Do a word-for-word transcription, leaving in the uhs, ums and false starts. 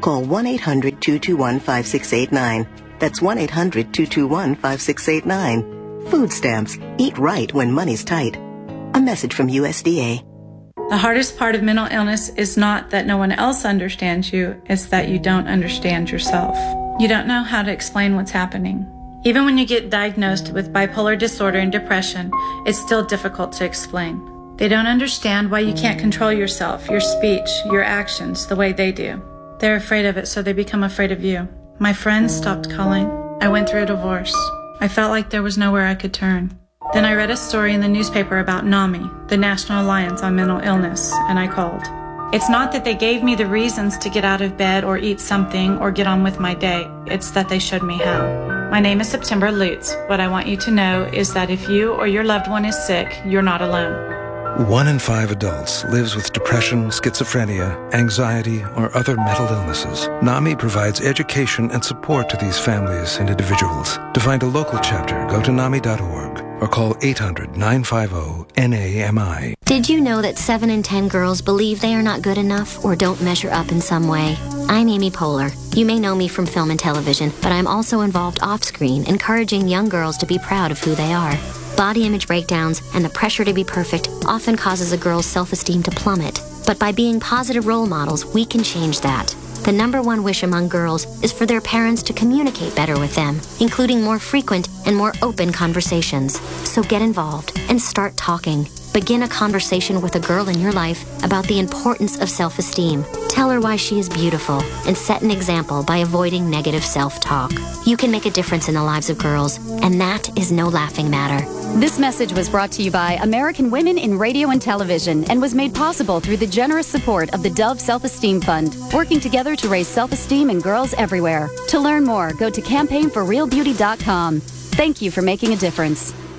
Call one eight hundred two two one five six eight nine. That's one eight hundred two two one five six eight nine. Food stamps. Eat right when money's tight. A message from U S D A. The hardest part of mental illness is not that no one else understands you, it's that you don't understand yourself. You don't know how to explain what's happening. Even when you get diagnosed with bipolar disorder and depression, it's still difficult to explain. They don't understand why you can't control yourself, your speech, your actions, the way they do. They're afraid of it, so they become afraid of you. My friends stopped calling. I went through a divorce. I felt like there was nowhere I could turn. Then I read a story in the newspaper about NAMI, the National Alliance on Mental Illness, and I called. It's not that they gave me the reasons to get out of bed or eat something or get on with my day. It's that they showed me how. My name is September Lutz. What I want you to know is that if you or your loved one is sick, you're not alone. One in five adults lives with depression, schizophrenia, anxiety, or other mental illnesses. NAMI provides education and support to these families and individuals. To find a local chapter, go to N A M I dot org or call eight hundred nine five zero N A M I. Did you know that seven in ten girls believe they are not good enough or don't measure up in some way? I'm Amy Poehler. You may know me from film and television, but I'm also involved off-screen, encouraging young girls to be proud of who they are. Body image breakdowns and the pressure to be perfect often causes a girl's self-esteem to plummet. But by being positive role models, we can change that. The number one wish among girls is for their parents to communicate better with them, including more frequent and more open conversations. So get involved and start talking. Begin a conversation with a girl in your life about the importance of self-esteem. Tell her why she is beautiful and set an example by avoiding negative self-talk. You can make a difference in the lives of girls, and that is no laughing matter. This message was brought to you by American Women in Radio and Television and was made possible through the generous support of the Dove Self-Esteem Fund, working together to raise self-esteem in girls everywhere. To learn more, go to campaign for real beauty dot com. Thank you for making a difference.